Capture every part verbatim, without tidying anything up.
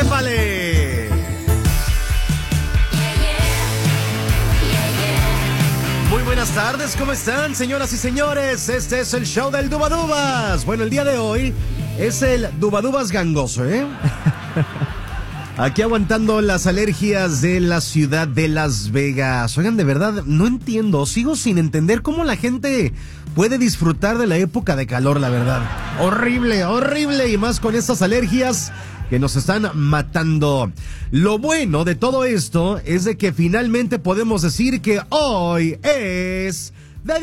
¡Épale! Muy buenas tardes, ¿cómo están, señoras y señores? Este es el show del Dubadubas. Bueno, el día de hoy es el Dubadubas gangoso, ¿eh? Aquí aguantando las alergias de la ciudad de Las Vegas. Oigan, de verdad, no entiendo, sigo sin entender cómo la gente puede disfrutar de la época de calor, la verdad. Horrible, horrible, y más con estas alergias que nos están matando. Lo bueno de todo esto es de que finalmente podemos decir que hoy es de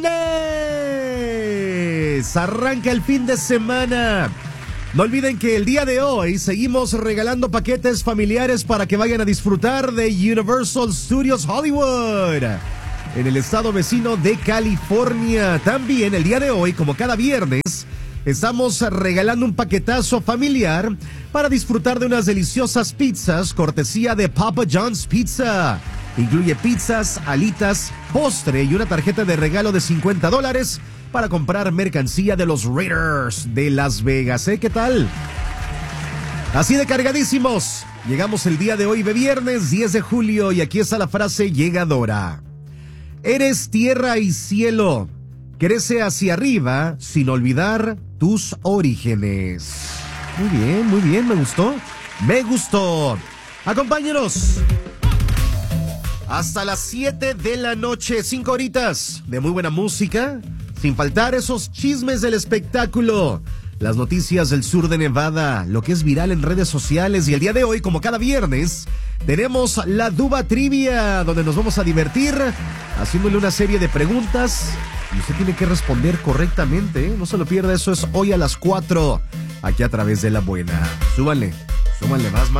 viernes. Arranca el fin de semana. No olviden que el día de hoy seguimos regalando paquetes familiares para que vayan a disfrutar de Universal Studios Hollywood en el estado vecino de California. También el día de hoy, como cada viernes, estamos regalando un paquetazo familiar para disfrutar de unas deliciosas pizzas cortesía de Papa John's Pizza. Incluye pizzas, alitas, postre y una tarjeta de regalo de cincuenta dólares para comprar mercancía de los Raiders de Las Vegas. ¿Eh? ¿Qué tal? Así de cargadísimos. Llegamos el día de hoy de viernes diez de julio y aquí está la frase llegadora. Eres tierra y cielo. Crece hacia arriba sin olvidar tus orígenes. Muy bien, muy bien, me gustó. Me gustó. Acompáñenos. Hasta las siete de la noche, cinco horitas de muy buena música, sin faltar esos chismes del espectáculo, las noticias del sur de Nevada, lo que es viral en redes sociales, y el día de hoy, como cada viernes, tenemos la Duba Trivia, donde nos vamos a divertir haciéndole una serie de preguntas y usted tiene que responder correctamente, ¿eh? No se lo pierda, eso es hoy a las cuatro, aquí a través de La Buena. Súbanle, súbanle más, más.